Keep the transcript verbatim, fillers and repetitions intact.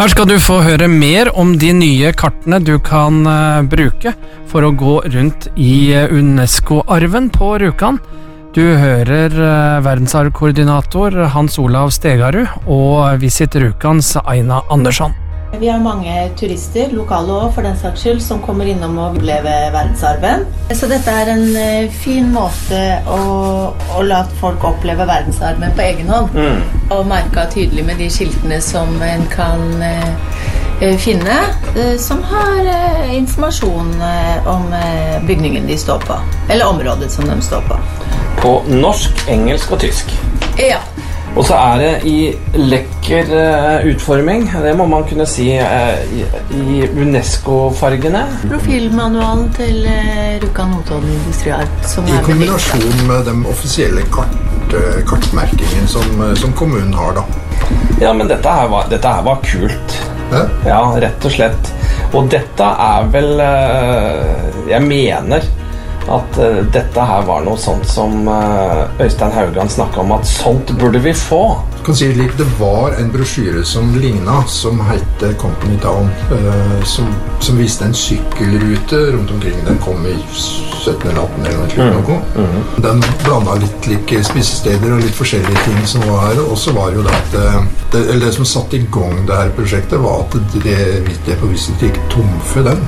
Her skal du få høre mer om de nye kartene du kan uh, bruke for å gå rundt i uh, UNESCO-arven på Rjukan. Du hører uh, verdensarvkoordinator Hans Olav Stegarud og Visit Rjukans Aina Andersson. Vi har mange turister, lokale også for den saks skyld, som kommer innom og opplever verdensarven. Så dette er en uh, fin måte å, å la folk oppleve verdensarven på egen hånd. Mm. Og merke tydelig med de skiltene som en kan uh, finne, uh, som har uh, informasjon uh, om uh, bygningen de står på, eller området som de står på. På norsk, engelsk og tysk. Ja. Og så er det i lekker uh, utforming, det må man kunne si, uh, i, i UNESCO-fargene. Profilmanualen til uh, Rjukan Notodden Industriarv. I kombinasjon med den offisielle kart, uh, kartmerkingen som, uh, som kommunen har da. Ja, men dette her var, dette her var kult. Hæ? Ja, rett og slett. Og dette er vel, uh, jeg mener at uh, dette her var noe sånt som uh, Øystein Haugan snakket om, at sånt burde vi få. Jeg kan si litt, det var en brosjyre som lignet, som heter Company Town, uh, som, som viste en sykkelrute rundt omkring. Den kom i sytten eller atten eller noe. Mm. Mm. Den blandet litt like spisesteder og litt forskjellige ting som var her, og så var jo det at det, eller det som satt i gang det her prosjektet var at det, det på Visit gikk tom for den.